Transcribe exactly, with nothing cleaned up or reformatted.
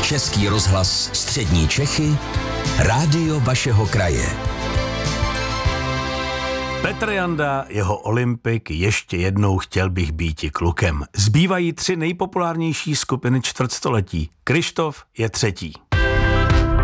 Český rozhlas Střední Čechy, rádio vašeho kraje. Petr Janda, jeho Olympik, ještě jednou chtěl bych býti klukem. Zbývají tři nejpopulárnější skupiny čtvrtstoletí. Kryštof je třetí.